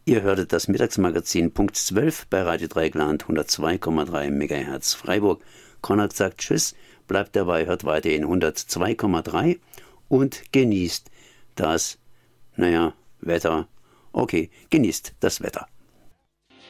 Ihr hörtet das Mittagsmagazin Punkt 12 bei Radio Dreieckland 102,3 MHz Freiburg. Konrad sagt Tschüss, bleibt dabei, hört weiterhin 102,3 und genießt das, Wetter. Okay, genießt das Wetter.